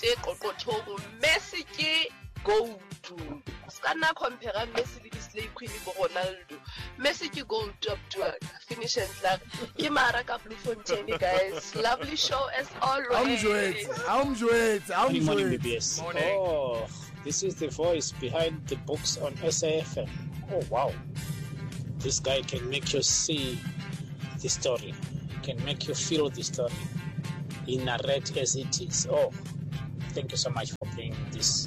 te qoqothong Messi ke gold ska na compare Messi le di-slave queen bo Ronaldo. Messi ke gold up to finish and like ke mara ka Bloemfontein guys. Lovely show as always. Good morning, BBS. Oh, this is the voice behind the books on SAFM. Oh wow, this guy can make you see the story, can make you feel the story, he narrates as it is. Oh, thank you so much for bringing this.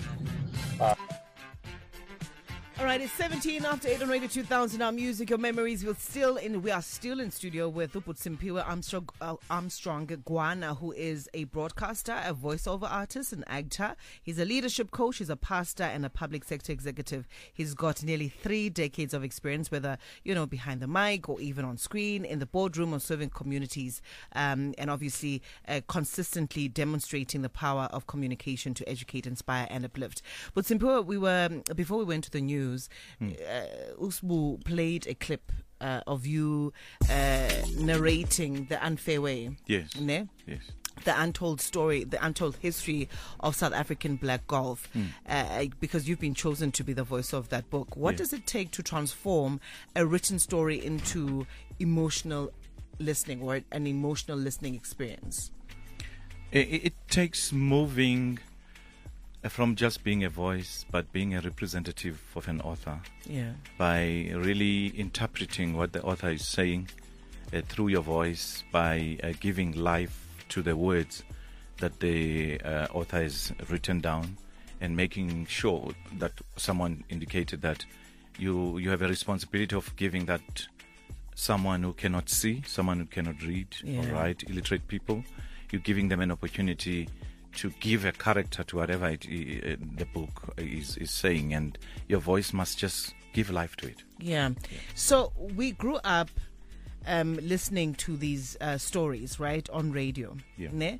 All right, it's 17 after 8 on Radio 2000. Our music, your memories. We are still in studio with Uputsimpiwe Armstrong Guana, who is a broadcaster, a voiceover artist, an actor. He's a leadership coach. He's a pastor and a public sector executive. He's got nearly 3 decades of experience, whether, behind the mic or even on screen, in the boardroom or serving communities, and obviously consistently demonstrating the power of communication to educate, inspire, and uplift. But Simpiwe, before we went to the news, Usbu played a clip of you narrating the unfair way. Yes. Ne? Yes. The untold story, the untold history of South African black golf, because you've been chosen to be the voice of that book. What does it take to transform a written story into emotional listening or an emotional listening experience? It takes moving from just being a voice, but being a representative of an author. Yeah. By really interpreting what the author is saying through your voice, by giving life to the words that the author has written down, and making sure that someone indicated that you have a responsibility of giving that someone who cannot see, someone who cannot read or write, illiterate people, you're giving them an opportunity to give a character to whatever the book is saying, and your voice must just give life to it. Yeah. So we grew up listening to these stories, right, on radio. Yeah. Ne?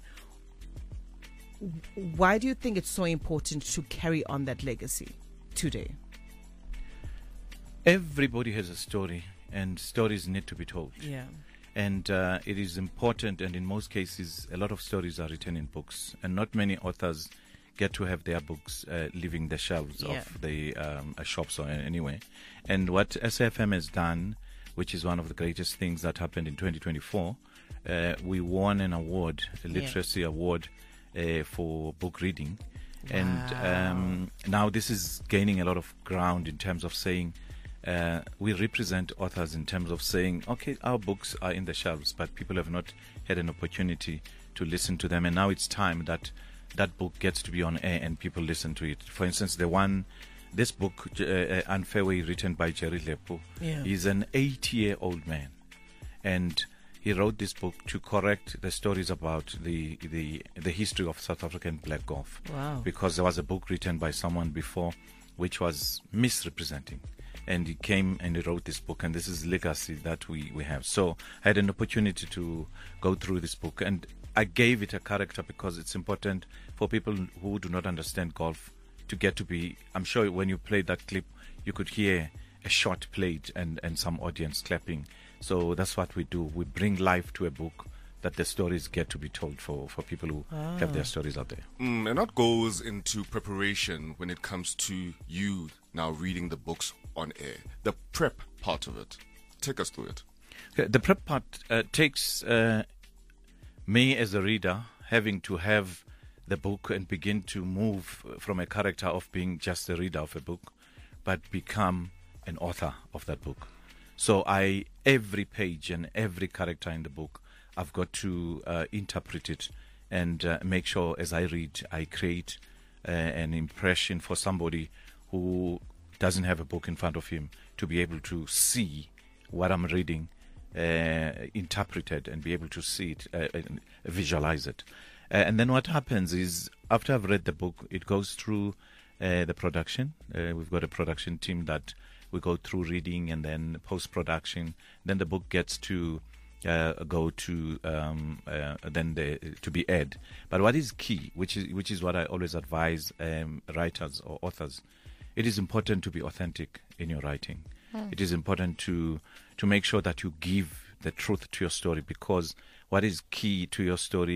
Why do you think it's so important to carry on that legacy today? Everybody has a story, and stories need to be told. Yeah. And it is important, and in most cases, a lot of stories are written in books, and not many authors get to have their books leaving the shelves of the shops or anywhere. And what SFM has done, which is one of the greatest things that happened in 2024, we won an award, a literacy award for book reading. Wow. And now this is gaining a lot of ground in terms of saying, we represent authors in terms of saying, okay, our books are in the shelves, but people have not had an opportunity to listen to them. And now it's time that that book gets to be on air and people listen to it. For instance, this book, Unfair Way, written by Jerry Lepo, is an 80-year-old man. And he wrote this book to correct the stories about the history of South African black golf. Wow. Because there was a book written by someone before which was misrepresenting. And he came and he wrote this book, and this is legacy that we have. So I had an opportunity to go through this book, and I gave it a character because it's important for people who do not understand golf to get to be, I'm sure when you played that clip, you could hear a shot played and some audience clapping. So that's what we do. We bring life to a book that the stories get to be told for people who have their stories out there. And that goes into preparation when it comes to you now reading the books on air. The prep part of it. Take us through it. Okay, the prep part takes me as a reader having to have the book and begin to move from a character of being just a reader of a book, but become an author of that book. So every page and every character in the book, I've got to interpret it and make sure as I read, I create an impression for somebody who doesn't have a book in front of him to be able to see what I'm reading interpreted and be able to see it, visualize it. And then what happens is after I've read the book, it goes through the production. We've got a production team that we go through reading and then post-production. Then the book gets to go to to be aired. But what is key, which is what I always advise writers or authors, it is important to be authentic in your writing. It is important to make sure that you give the truth to your story, because what is key to your story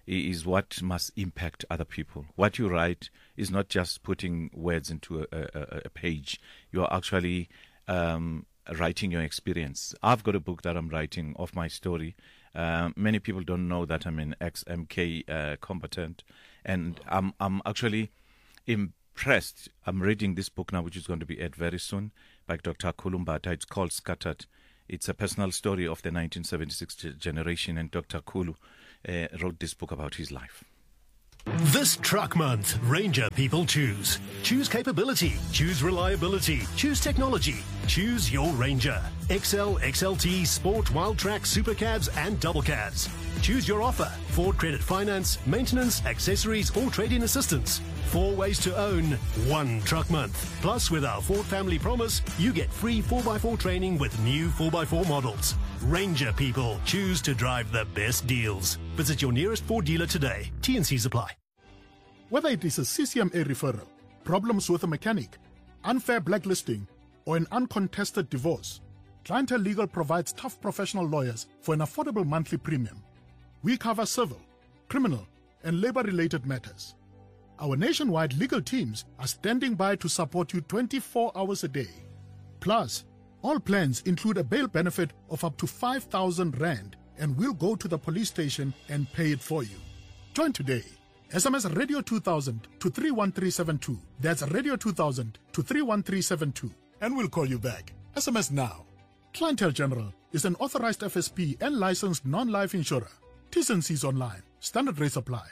is what must impact other people. What you write is not just putting words into a page. You are actually writing your experience. I've got a book that I'm writing of my story. Many people don't know that I'm an ex-MK combatant, and I'm actually impressed. I'm reading this book now, which is going to be out very soon, by Dr. Khulu Mbatha. It's called Scattered. It's a personal story of the 1976 generation, and Dr. Khulu wrote this book about his life. This truck month, Ranger people choose. Choose capability, choose reliability, choose technology, choose your Ranger. XL, XLT, Sport, Wildtrak, Supercabs and Double Cabs. Choose your offer. Ford Credit Finance, maintenance, accessories or trade-in assistance. 4 ways to own, 1 truck month. Plus, with our Ford Family Promise, you get free 4x4 training with new 4x4 models. Ranger people choose to drive the best deals. Visit your nearest Ford dealer today. T&Cs apply. Whether it is a CCMA referral, problems with a mechanic, unfair blacklisting, or an uncontested divorce, Clientele Legal provides tough professional lawyers for an affordable monthly premium. We cover civil, criminal, and labor-related matters. Our nationwide legal teams are standing by to support you 24 hours a day. Plus, all plans include a bail benefit of up to 5,000 Rand, and we'll go to the police station and pay it for you. Join today. SMS Radio 2000 to 31372. That's Radio 2000 to 31372. And we'll call you back. SMS now. Clientele General is an authorized FSP and licensed non-life insurer. T&Cs online. Standard rates apply.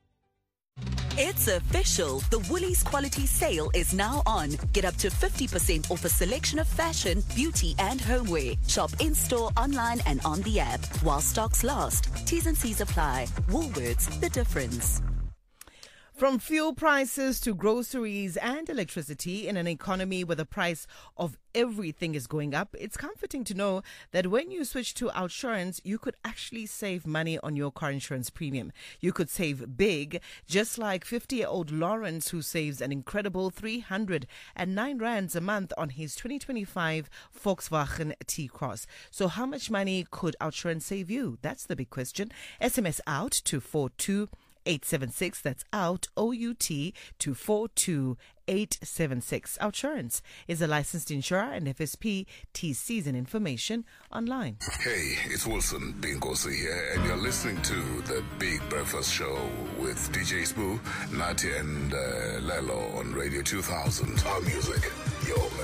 It's official. The Woolies Quality Sale is now on. Get up to 50% off a selection of fashion, beauty and homeware. Shop in-store, online and on the app. While stocks last. T&Cs apply. Woolworths, the difference. From fuel prices to groceries and electricity, in an economy where the price of everything is going up, it's comforting to know that when you switch to Outsurance, you could actually save money on your car insurance premium. You could save big, just like 50-year-old Lawrence, who saves an incredible 309 Rands a month on his 2025 Volkswagen T-Cross. So how much money could Outsurance save you? That's the big question. SMS out to 42876. That's out, OUT, to 42876. Outsurance is a licensed insurer and FSP. T-Season information online. Hey, it's Wilson Bingosi here, and you're listening to The Big Breakfast Show with DJ Spoo, Nati, and Lelo on Radio 2000. Our music, your